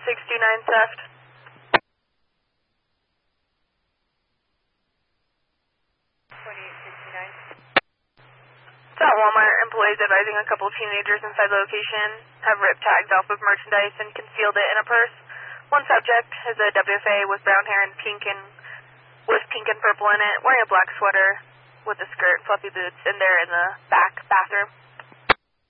2869 theft. It's at Walmart. Employees advising a couple of teenagers inside the location have ripped tags off of merchandise and concealed it in a purse. One subject is a WFA with brown hair and pink and purple in it, wearing a black sweater with a skirt and fluffy boots, and they're in the back bathroom.